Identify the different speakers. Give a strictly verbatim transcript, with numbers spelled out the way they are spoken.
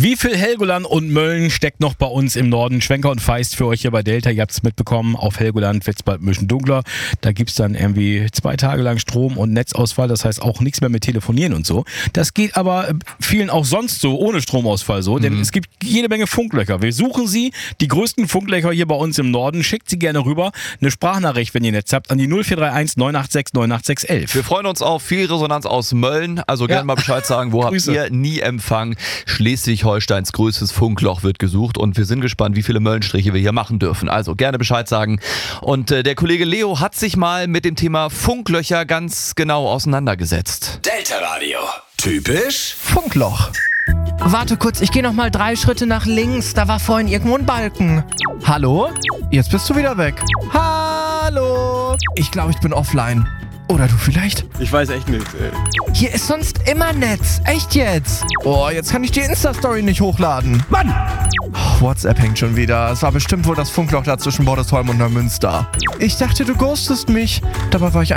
Speaker 1: Wie viel Helgoland und Mölln steckt noch bei uns im Norden? Schwenker und Feist für euch hier bei Delta. Ihr habt es mitbekommen, auf Helgoland wird es bald ein bisschen dunkler. Da gibt es dann irgendwie zwei Tage lang Strom- und Netzausfall. Das heißt auch nichts mehr mit Telefonieren und so. Das geht aber vielen auch sonst so, ohne Stromausfall so. Denn mhm. es gibt jede Menge Funklöcher. Wir suchen sie, die größten Funklöcher hier bei uns im Norden. Schickt sie gerne rüber. Eine Sprachnachricht, wenn ihr Netz habt, an die null vier drei eins neun acht sechs neun acht sechs elf.
Speaker 2: Wir freuen uns auf viel Resonanz aus Mölln. Also gerne ja. mal Bescheid sagen, wo habt ihr nie Empfang? Schleswig-Holsteins größtes Funkloch wird gesucht und wir sind gespannt, wie viele Möllenstriche wir hier machen dürfen. Also gerne Bescheid sagen. Und äh, der Kollege Leo hat sich mal mit dem Thema Funklöcher ganz genau auseinandergesetzt.
Speaker 3: Delta Radio. Typisch
Speaker 4: Funkloch. Warte kurz, ich gehe noch mal drei Schritte nach links. Da war vorhin irgendwo ein Balken. Hallo? Jetzt bist du wieder weg. Hallo? Ich glaube, ich bin offline. Oder du vielleicht?
Speaker 5: Ich weiß echt nicht, ey.
Speaker 4: Hier ist sonst immer Netz. Echt jetzt? Oh, jetzt kann ich die Insta-Story nicht hochladen. Mann! Oh, WhatsApp hängt schon wieder. Es war bestimmt wohl das Funkloch da zwischen Bordesholm und Neumünster. Ich dachte, du ghostest mich. Dabei war ich